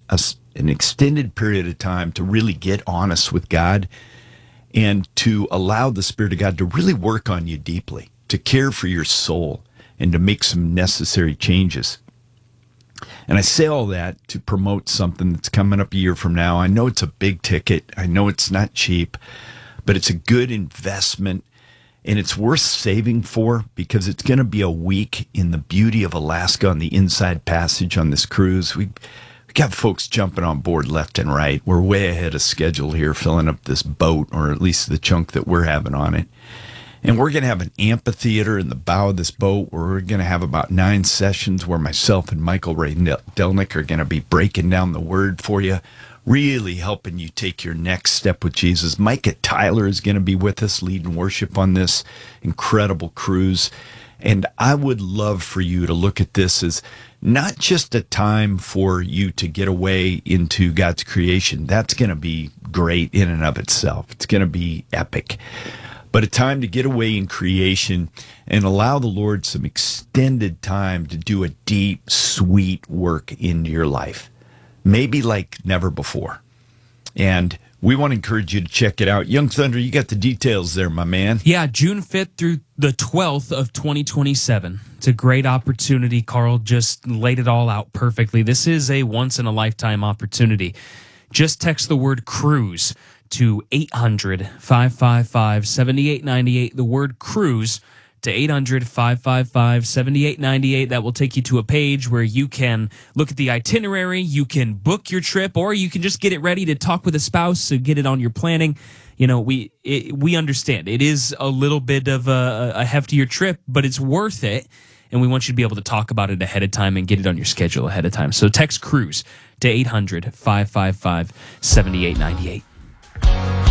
an extended period of time to really get honest with God and to allow the Spirit of God to really work on you deeply, to care for your soul, and to make some necessary changes. And I say all that to promote something that's coming up a year from now. I know it's a big ticket. I know it's not cheap, but it's a good investment, and it's worth saving for because it's going to be a week in the beauty of Alaska on the Inside Passage on this cruise. We got folks jumping on board left and right. We're way ahead of schedule here, filling up this boat, or at least the chunk that we're having on it. And we're going to have an amphitheater in the bow of this boat where we're going to have about 9 sessions where myself and Michael Ray Delnick are going to be breaking down the word for you, really helping you take your next step with Jesus. Micah Tyler is going to be with us leading worship on this incredible cruise. And I would love for you to look at this as not just a time for you to get away into God's creation. That's going to be great in and of itself. It's going to be epic. But a time to get away in creation and allow the Lord some extended time to do a deep, sweet work into your life, maybe like never before. And we want to encourage you to check it out. Young Thunder, you got the details there, my man. Yeah, June 5th through the 12th of 2027. It's a great opportunity. Carl just laid it all out perfectly. This is a once-in-a-lifetime opportunity. Just text the word cruise to 800-555-7898, the word cruise to 800-555-7898. That will take you to a page where you can look at the itinerary, you can book your trip, or you can just get it ready to talk with a spouse and get it on your planning. You know, we understand. It is a little bit of a heftier trip, but it's worth it, and we want you to be able to talk about it ahead of time and get it on your schedule ahead of time. So text cruise to 800-555-7898.